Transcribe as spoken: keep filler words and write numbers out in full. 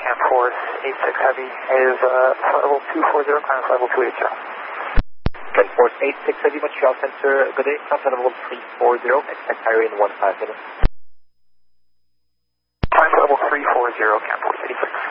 Camp Force eight six Heavy is uh, flight level two four zero, climb flight level two eight zero. Camp Force eight six Heavy, Montreal Center, good day, climb flight level three four zero, expect higher in one five minutes. Climb flight level three four zero, Camp Force eighty-six.